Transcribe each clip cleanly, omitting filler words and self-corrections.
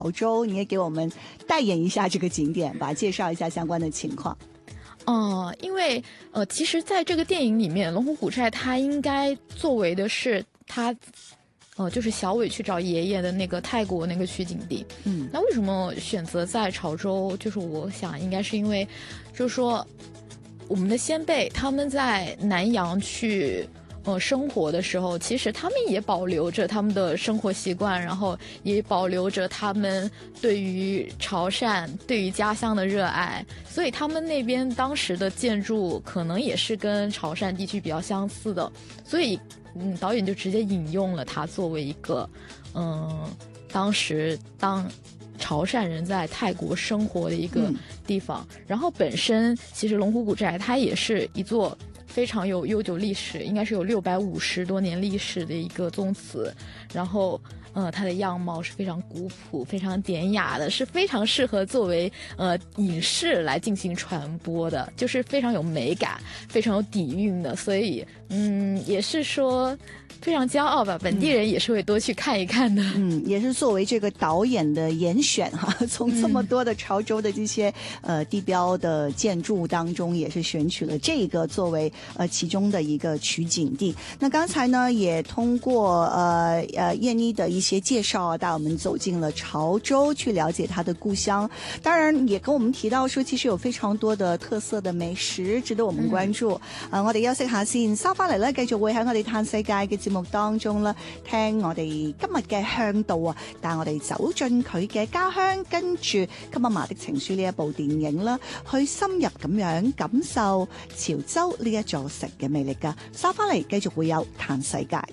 潮州，你也给我们代言一下这个景点吧，介绍一下相关的情况。 因为其实在这个电影里面，龙湖古寨它应该作为的是它就是小伟去找爷爷的那个泰国那个取景地。那为什么选择在潮州？就是我想应该是因为，就是说我们的先辈他们在南洋去生活的时候，其实他们也保留着他们的生活习惯，然后也保留着他们对于潮汕、对于家乡的热爱，所以他们那边当时的建筑可能也是跟潮汕地区比较相似的，所以导演就直接引用了它作为一个当潮汕人在泰国生活的一个地方。然后本身其实龙湖古寨它也是一座非常有悠久历史，应该是有650多年历史的一个宗祠，然后它的样貌是非常古朴、非常典雅的，是非常适合作为影视来进行传播的，就是非常有美感、非常有底蕴的，所以也是说非常骄傲吧，本地人也是会多去看一看的。 也是作为这个导演的严选哈，从这么多的潮州的这些地标的建筑当中，也是选取了这个作为其中的一个取景地。那刚才呢，也通过燕妮的一些介绍，带我们走进了潮州，去了解她的故乡。当然，也跟我们提到说，其實有非常多的特色的美食值得我們關注。我哋休息下先，收翻嚟咧，繼續會喺我哋嘆世界嘅節目當中啦，聽我哋今日嘅向導啊，帶我哋走進佢嘅家鄉，跟住《給媽媽的情書》呢一部電影啦，去深入咁樣感受潮州呢一座城嘅魅力㗎。收翻嚟繼續會有嘆世界。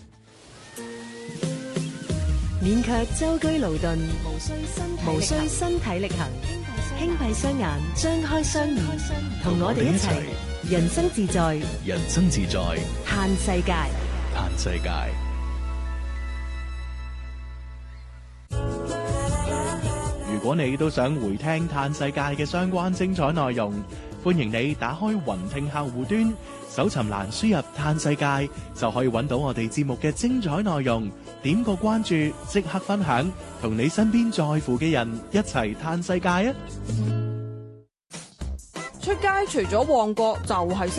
免卻舟車勞頓，無需身體力行，輕閉雙眼，張開雙耳，同我哋一齊人生自在， 人生自在， 嘆世界， 嘆世界。如果你都想回聽嘆世界嘅相關精彩內容，歡迎你打開雲聽客戶端，搜尋欄輸入嘆世界，就可以揾到我哋節目嘅精彩內容。點個關注，即刻分享，同你身邊在乎嘅人一齊嘆世界啊！ 出街除咗旺角就係